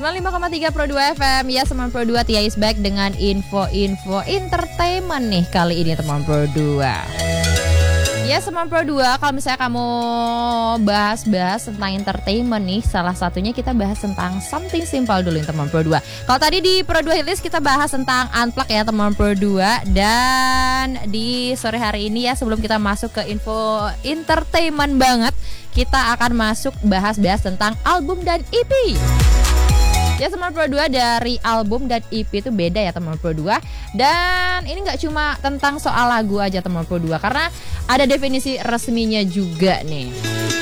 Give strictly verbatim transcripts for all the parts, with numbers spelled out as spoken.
sembilan puluh lima koma tiga Pro dua F M. Ya, sembilan puluh dua Tia is back dengan info-info entertainment nih kali ini teman Pro dua. Ya, sembilan puluh dua, kalau misalnya kamu bahas-bahas tentang entertainment nih, salah satunya kita bahas tentang Something Simple dulu teman Pro dua. Kalau tadi di Pro dua Hitlist kita bahas tentang Unplugged ya teman Pro dua. Dan di sore hari ini ya, sebelum kita masuk ke info entertainment banget, kita akan masuk bahas-bahas tentang album dan E P. Ya, teman Pro dua, dari album dan E P itu beda ya teman Pro dua. Dan ini gak cuma tentang soal lagu aja teman Pro dua, karena ada definisi resminya juga nih.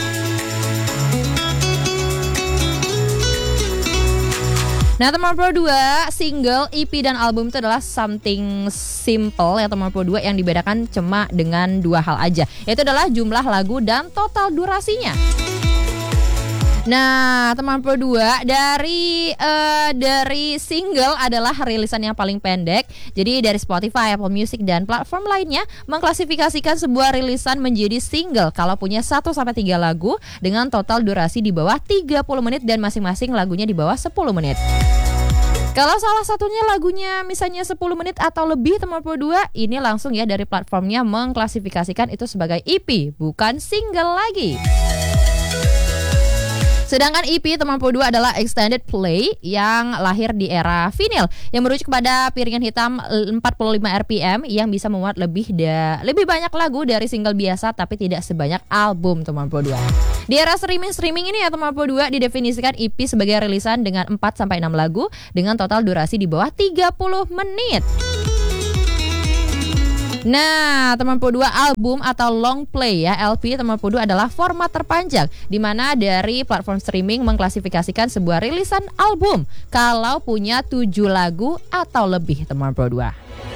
Nah teman Pro dua, single, E P, dan album itu adalah something simple ya teman Pro dua, yang dibedakan cuma dengan dua hal aja, yaitu adalah jumlah lagu dan total durasinya. Nah, teman Pro dua, dari uh, dari single adalah rilisan yang paling pendek. Jadi dari Spotify, Apple Music, dan platform lainnya mengklasifikasikan sebuah rilisan menjadi single kalau punya satu sampai tiga lagu dengan total durasi di bawah tiga puluh menit dan masing-masing lagunya di bawah sepuluh menit. Kalau salah satunya lagunya misalnya sepuluh menit atau lebih teman Pro dua, ini langsung ya dari platformnya mengklasifikasikan itu sebagai E P, bukan single lagi. Sedangkan E P teman Pro dua adalah extended play yang lahir di era vinyl, yang merujuk kepada piringan hitam empat puluh lima R P M yang bisa memuat lebih da- lebih banyak lagu dari single biasa, tapi tidak sebanyak album teman Pro dua. Di era streaming-streaming ini ya teman Pro dua, didefinisikan E P sebagai rilisan dengan empat sampai enam lagu dengan total durasi di bawah tiga puluh menit. Nah, teman Pro dua, album atau long play ya L P teman Pro dua adalah format terpanjang, di mana dari platform streaming mengklasifikasikan sebuah rilisan album kalau punya tujuh lagu atau lebih teman Pro dua.